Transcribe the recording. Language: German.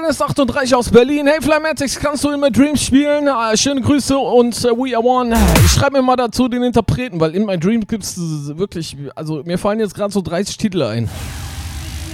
Dennis 38 aus Berlin. Hey Flymatics, kannst du in My Dreams spielen? Schöne Grüße und We Are One. Ich schreibe mir mal dazu den Interpreten, weil in My Dreams gibt es wirklich, also mir fallen jetzt gerade so 30 Titel ein.